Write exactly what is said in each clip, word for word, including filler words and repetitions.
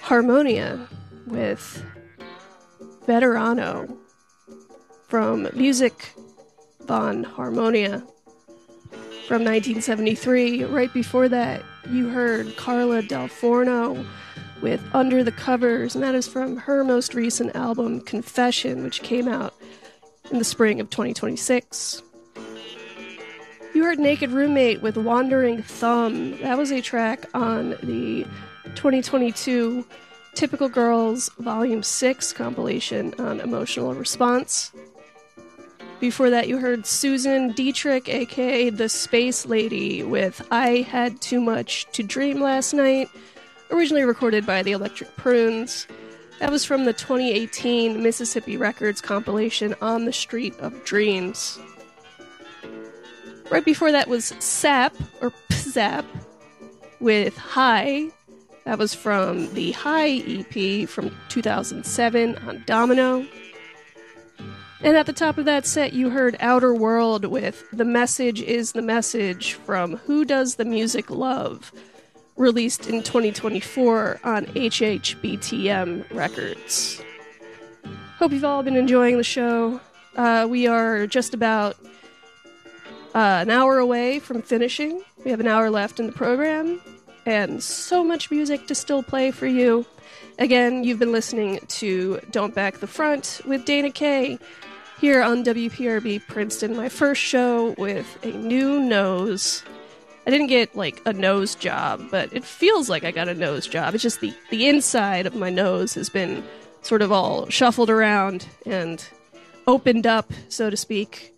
Harmonia with Veterano from Music von Harmonia from nineteen seventy-three. Right before that, you heard Carla Del Forno with Under the Covers, and that is from her most recent album, Confession, which came out in the spring of twenty twenty-six. You heard Naked Roommate with Wandering Thumb. That was a track on the twenty twenty-two Typical Girls Volume six compilation on Emotional Response. Before that, you heard Susan Dietrich, aka The Space Lady, with I Had Too Much to Dream Last Night, originally recorded by the Electric Prunes. That was from the twenty eighteen Mississippi Records compilation On the Street of Dreams. Right before that was Sap, or P-Zap, with High. That was from the High E P from two thousand seven on Domino. And at the top of that set, you heard Outer World with The Message is the Message from Who Does the Music Love, released in twenty twenty-four on H H B T M Records. Hope you've all been enjoying the show. Uh, we are just about uh, an hour away from finishing. We have an hour left in the program, and so much music to still play for you. Again, you've been listening to Don't Back the Front with Dana Kay here on W P R B Princeton, my first show with a new nose. I didn't get, like, a nose job, but it feels like I got a nose job. It's just the, the inside of my nose has been sort of all shuffled around and opened up, so to speak.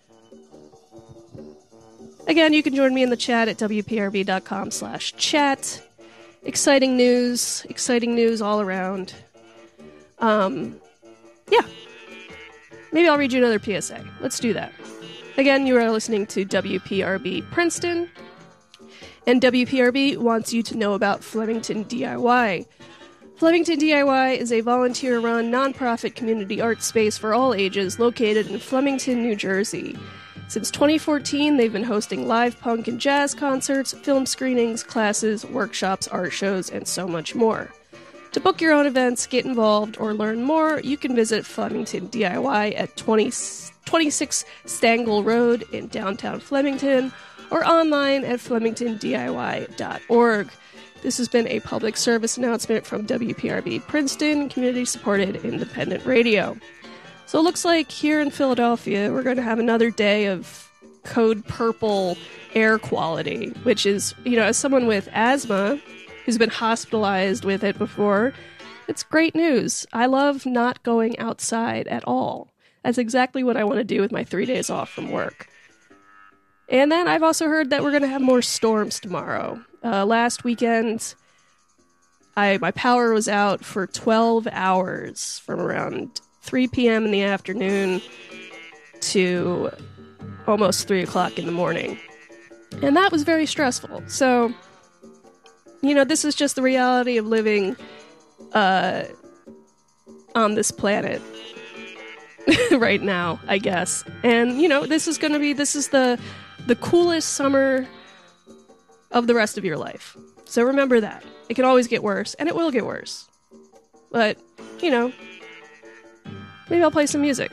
Again, you can join me in the chat at W P R B dot com slash chat. Exciting news, exciting news all around. Um, yeah. Maybe I'll read you another P S A. Let's do that. Again, you are listening to W P R B Princeton, and W P R B wants you to know about Flemington D I Y. Flemington D I Y is a volunteer-run, nonprofit community art space for all ages located in Flemington, New Jersey. Since twenty fourteen, they've been hosting live punk and jazz concerts, film screenings, classes, workshops, art shows, and so much more. To book your own events, get involved, or learn more, you can visit Flemington D I Y at twenty, twenty-six Stangle Road in downtown Flemington, or online at flemington D I Y dot org. This has been a public service announcement from W P R B Princeton, community-supported independent radio. So it looks like here in Philadelphia, we're going to have another day of code purple air quality, which is, you know, as someone with asthma who's been hospitalized with it before, it's great news. I love not going outside at all. That's exactly what I want to do with my three days off from work. And then I've also heard that we're going to have more storms tomorrow. Uh, last weekend, I my power was out for twelve hours from around three p.m. in the afternoon to almost three o'clock in the morning. And that was very stressful. So, you know, this is just the reality of living uh, on this planet right now, I guess. And, you know, this is going to be, this is the, the coolest summer of the rest of your life. So remember that. It can always get worse, and it will get worse. But, you know, maybe I'll play some music.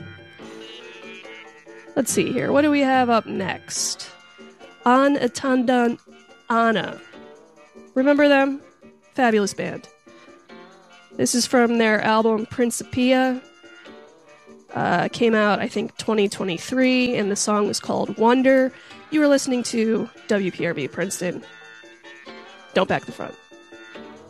Let's see here. What do we have up next? An Atandan Anna. Remember them? Fabulous band. This is from their album Principia. Uh, came out, I think, twenty twenty-three, and the song was called Wonder. You were listening to W P R B Princeton. Don't back the front.